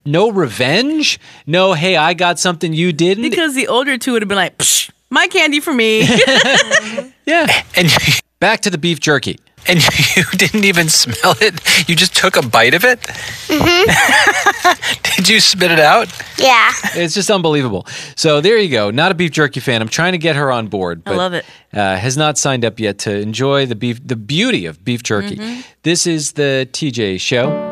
No revenge? No, hey, I got something you didn't? Because the older two would have been like, psh, my candy for me. Yeah. And Back to the beef jerky. and you didn't even smell it? You just took a bite of it? Did you spit it out? Yeah. It's just unbelievable. So there you go. Not a beef jerky fan. I'm trying to get her on board. But, love it. Has not signed up yet to enjoy the beauty of beef jerky. This is the TJ Show.